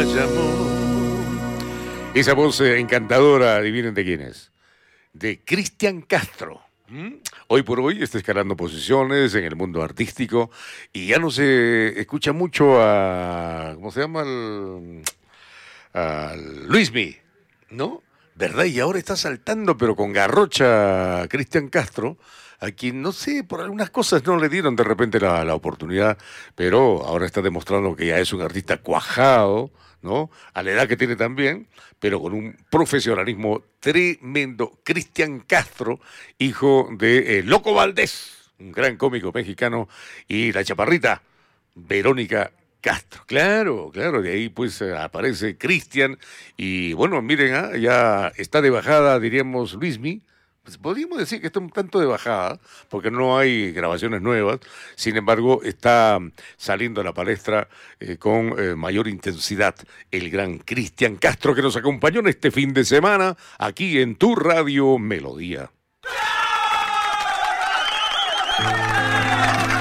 llamó. Esa voz encantadora, adivinen de quién es. De Cristian Castro. Hoy por hoy está escalando posiciones en el mundo artístico y ya no se escucha mucho a, ¿cómo se llama? A Luismi, ¿no? ¿Verdad? Y ahora está saltando, pero con garrocha, Cristian Castro, a quien, no sé, por algunas cosas no le dieron de repente la oportunidad, pero ahora está demostrando que ya es un artista cuajado, ¿no? A la edad que tiene también, pero con un profesionalismo tremendo. Cristian Castro, hijo de Loco Valdés, un gran cómico mexicano, y la chaparrita, Verónica Castro. Claro, claro, de ahí pues aparece Cristian y bueno, miren, ya está de bajada, diríamos, Luismi. Pues podríamos decir que está un tanto de bajada, porque no hay grabaciones nuevas, sin embargo está saliendo a la palestra con mayor intensidad el gran Cristian Castro, que nos acompañó en este fin de semana aquí en Tu Radio Melodía.